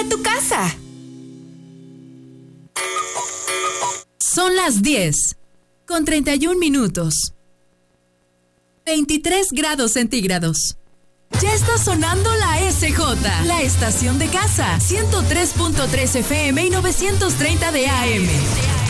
de tu casa. Son las 10:31. 23 grados centígrados. Ya está sonando la SJ, la estación de casa, 103.3 FM y 930 de AM.